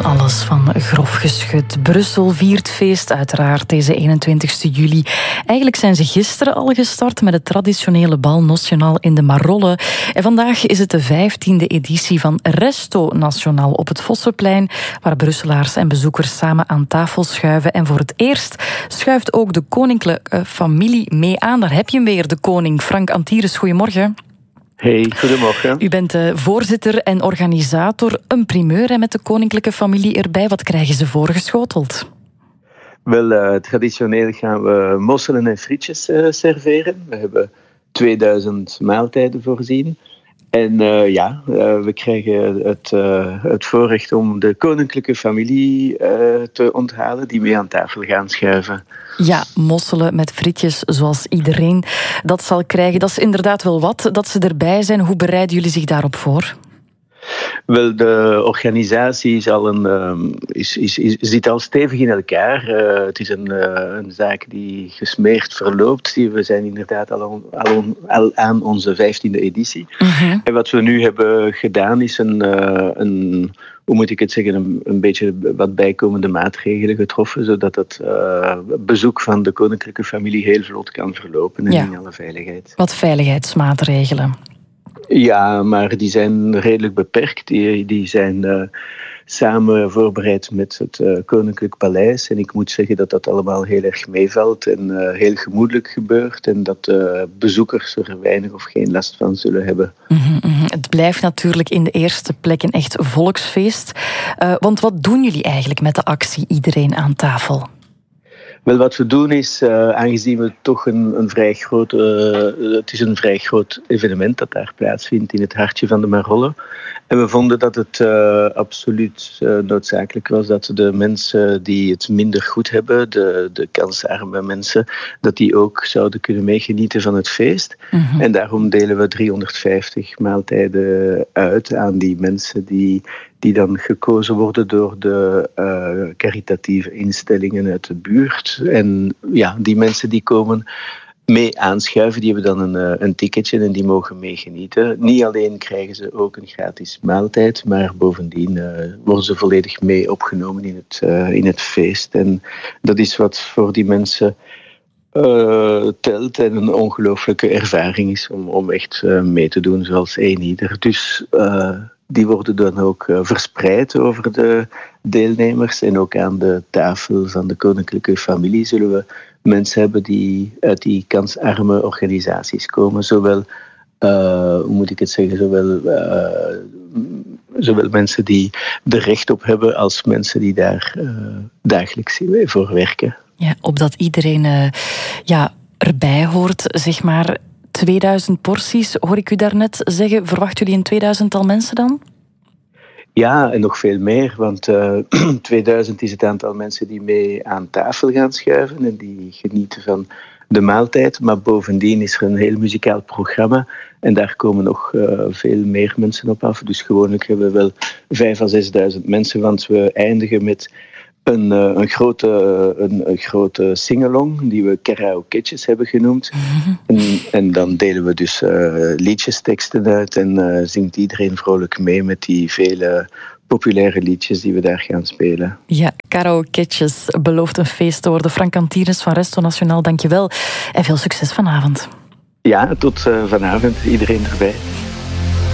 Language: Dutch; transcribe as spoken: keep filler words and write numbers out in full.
alles van grof geschud. Brussel viert feest uiteraard deze eenentwintigste juli. Eigenlijk zijn ze gisteren al gestart met het traditionele bal nationaal in de Marolle. En vandaag is het de vijftiende editie van Resto Nationaal op het Vossenplein, waar Brusselaars en bezoekers samen aan tafel schuiven. En voor het eerst schuift ook de koninklijke familie mee aan. Daar heb je hem weer, de koning. Frank Antires, goedemorgen. Hey, goedemorgen. U bent de voorzitter en organisator. Een primeur hè, met de koninklijke familie erbij. Wat krijgen ze voorgeschoteld? Wel, uh, traditioneel gaan we mosselen en frietjes uh, serveren. We hebben tweeduizend maaltijden voorzien. En uh, ja, uh, we krijgen het, uh, het voorrecht om de koninklijke familie uh, te onthalen die mee aan tafel gaan schuiven. Ja, mosselen met frietjes zoals iedereen dat zal krijgen. Dat is inderdaad wel wat, dat ze erbij zijn. Hoe bereiden jullie zich daarop voor? Wel, de organisatie is al een, um, is, is, is, zit al stevig in elkaar. Uh, het is een, uh, een zaak die gesmeerd verloopt. We zijn inderdaad al, on, al, on, al aan onze vijftiende editie. Uh-huh. En wat we nu hebben gedaan is een, uh, een hoe moet ik het zeggen, een, een beetje wat bijkomende maatregelen getroffen, zodat het uh, bezoek van de koninklijke familie heel vlot kan verlopen en ja. in alle veiligheid. Wat veiligheidsmaatregelen? Ja, maar die zijn redelijk beperkt. Die, die zijn uh, samen voorbereid met het uh, Koninklijk Paleis. En ik moet zeggen dat dat allemaal heel erg meevalt en uh, heel gemoedelijk gebeurt. En dat uh, bezoekers er weinig of geen last van zullen hebben. Mm-hmm, mm-hmm. Het blijft natuurlijk in de eerste plek een echt volksfeest. Uh, want wat doen jullie eigenlijk met de actie Iedereen aan tafel? Wel, wat we doen is, uh, aangezien we toch een, een vrij groot, uh, het is een vrij groot evenement dat daar plaatsvindt in het hartje van de Marolle. En we vonden dat het uh, absoluut uh, noodzakelijk was dat de mensen die het minder goed hebben, de, de kansarme mensen, dat die ook zouden kunnen meegenieten van het feest. Mm-hmm. En daarom delen we driehonderdvijftig maaltijden uit aan die mensen die... die dan gekozen worden door de uh, caritatieve instellingen uit de buurt. En ja, die mensen die komen mee aanschuiven, die hebben dan een, uh, een ticketje en die mogen meegenieten. Niet alleen krijgen ze ook een gratis maaltijd, maar bovendien uh, worden ze volledig mee opgenomen in het, uh, in het feest. En dat is wat voor die mensen Uh, telt en een ongelooflijke ervaring is om, om echt uh, mee te doen zoals één ieder. Dus uh, die worden dan ook uh, verspreid over de deelnemers en ook aan de tafel van de koninklijke familie zullen we mensen hebben die uit die kansarme organisaties komen. Zowel, uh, hoe moet ik het zeggen, zowel, uh, zowel mensen die er recht op hebben als mensen die daar uh, dagelijks voor werken. Ja, opdat iedereen uh, ja, erbij hoort, zeg maar, tweeduizend porties, hoor ik u daarnet zeggen. Verwachten jullie een tweeduizendtal mensen dan? Ja, en nog veel meer, want uh, tweeduizend is het aantal mensen die mee aan tafel gaan schuiven en die genieten van de maaltijd. Maar bovendien is er een heel muzikaal programma en daar komen nog uh, veel meer mensen op af. Dus gewoonlijk hebben we wel vijf à zesduizend mensen, want we eindigen met Een, een, grote, een, een grote singalong die we karaoketjes hebben genoemd. Mm-hmm. En, en dan delen we dus uh, liedjesteksten uit en uh, zingt iedereen vrolijk mee met die vele populaire liedjes die we daar gaan spelen. Ja, karaoketjes belooft een feest te worden. Frank Antires van Resto Nationaal, dank je wel. En veel succes vanavond. Ja, tot uh, vanavond. Iedereen erbij.